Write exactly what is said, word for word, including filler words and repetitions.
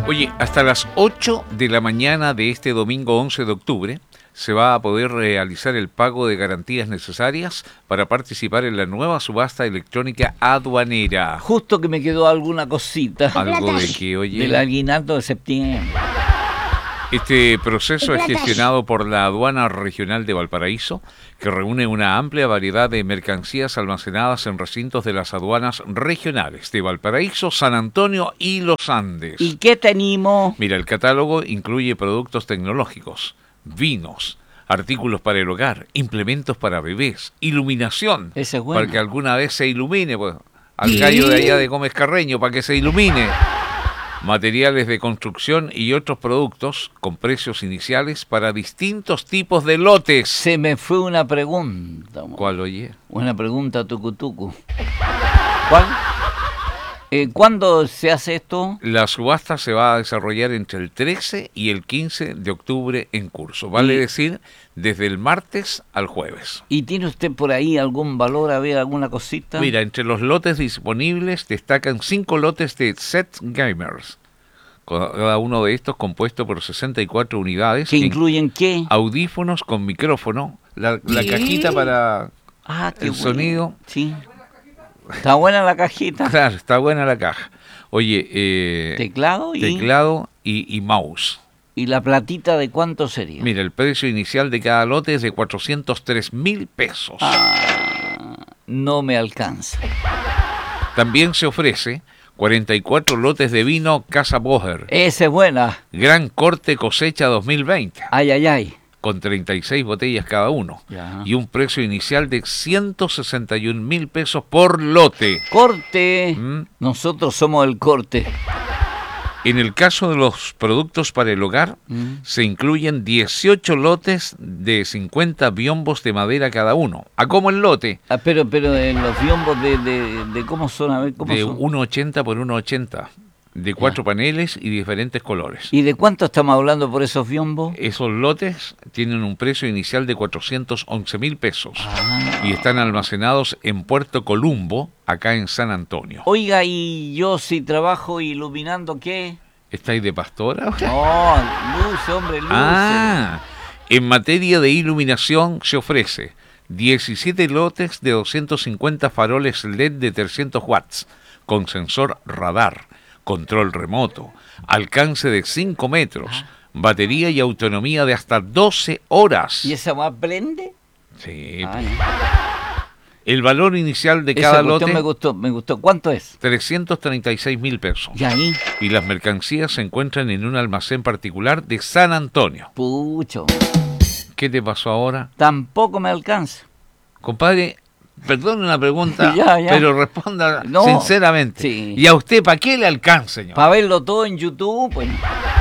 Oye, hasta las ocho de la mañana de este domingo once de octubre se va a poder realizar el pago de garantías necesarias para participar en la nueva subasta electrónica aduanera. Justo que me quedó alguna cosita. Algo de que, oye... Del aguinaldo de septiembre. Este proceso es gestionado por la Aduana Regional de Valparaíso, que reúne una amplia variedad de mercancías almacenadas en recintos de las aduanas regionales de Valparaíso, San Antonio y Los Andes. ¿Y qué tenemos? Mira, el catálogo incluye productos tecnológicos, vinos, artículos para el hogar, implementos para bebés, iluminación, Ese es bueno. para que alguna vez se ilumine, pues, al gallo de allá de Gómez Carreño, para que se ilumine. Materiales de construcción y otros productos con precios iniciales para distintos tipos de lotes. Se me fue una pregunta. mo. ¿Cuál, oye? Una pregunta tucutucu. ¿Cuál? Eh, ¿Cuándo se hace esto? La subasta se va a desarrollar entre el trece y el quince de octubre en curso. Vale Y- decir, desde el martes al jueves. ¿Y tiene usted por ahí algún valor, a ver, alguna cosita? Mira, entre los lotes disponibles destacan cinco lotes de Set Gamers. Cada uno de estos compuesto por sesenta y cuatro unidades. ¿Que que incluyen qué? Audífonos con micrófono, la, la cajita para Ah, qué el bueno. sonido. Sí. Está buena la cajita. Claro, está buena la caja. Oye, eh, Teclado y, teclado y, y mouse. y la platita de cuánto sería. Mira, el precio inicial de cada lote es de cuatrocientos tres mil pesos. Ah, no me alcanza. También se ofrece cuarenta y cuatro lotes de vino Casa Boher, Esa es buena. Gran Corte Cosecha dos mil veinte, Ay, ay, ay. con treinta y seis botellas cada uno, Ya. y un precio inicial de ciento sesenta y un mil pesos por lote. Corte. ¿Mm? Nosotros somos el corte. En el caso de los productos para el hogar, Mm. se incluyen dieciocho lotes de cincuenta biombos de madera cada uno. ¿A cómo el lote? Ah, pero, pero en los biombos de, de, de cómo son, a ver, cómo De son. uno ochenta por uno ochenta, de cuatro paneles y diferentes colores. ¿Y de cuánto estamos hablando por esos biombos? Esos lotes tienen un precio inicial de cuatrocientos once mil pesos Ah. y están almacenados en Puerto Columbo, acá en San Antonio. Oiga, ¿y yo si trabajo iluminando qué? ¿Estáis de pastora ahora? No, luce, hombre, luce. Ah, en materia de iluminación se ofrece diecisiete lotes de doscientos cincuenta faroles L E D de trescientos watts, con sensor radar, control remoto, alcance de cinco metros, batería y autonomía de hasta doce horas. ¿Y esa más prende? Sí. Ah, no. El valor inicial de Esa cada cuestión lote, me gustó, me gustó. ¿Cuánto es? trescientos treinta y seis mil pesos. Y ahí, Y las mercancías se encuentran en un almacén particular de San Antonio. pucho, ¿Qué te pasó ahora? tampoco me alcanza. Compadre, perdone una pregunta, Ya, ya. pero responda No, sinceramente. sí. ¿Y a usted para qué le alcanza, señor? Para verlo todo en YouTube, pues.